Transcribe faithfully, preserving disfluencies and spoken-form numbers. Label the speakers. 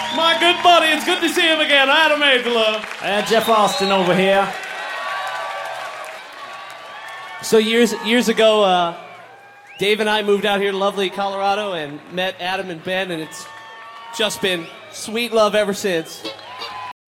Speaker 1: My good buddy, it's good to see him again, Adam Angela.
Speaker 2: And Jeff Austin over here. So years years ago, uh, Dave and I moved out here to lovely Colorado and met Adam and Ben, and it's just been sweet love ever since.